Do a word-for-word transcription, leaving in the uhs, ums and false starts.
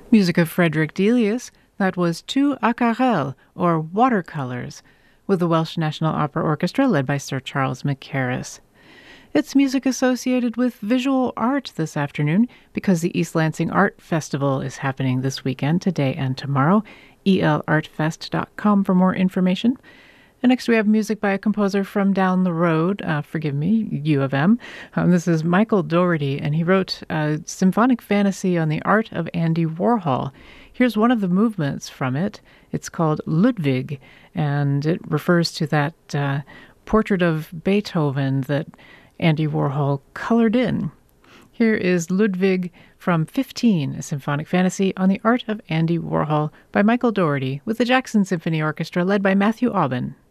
Music of Frederick Delius, that was Two Aquarelles, or Watercolors, with the Welsh National Opera Orchestra led by Sir Charles Mackerras. It's music associated with visual art this afternoon because the East Lansing Art Festival is happening this weekend, today and tomorrow. e l art fest dot com for more information. And next we have music by a composer from down the road, uh, forgive me, U of M. Um, this is Michael Dougherty, and he wrote a symphonic fantasy on the art of Andy Warhol. Here's one of the movements from it. It's called Ludwig, and it refers to that uh, portrait of Beethoven that Andy Warhol colored in. Here is Ludwig from fifteen, a symphonic fantasy on the art of Andy Warhol by Michael Dougherty with the Jackson Symphony Orchestra led by Matthew Aubin.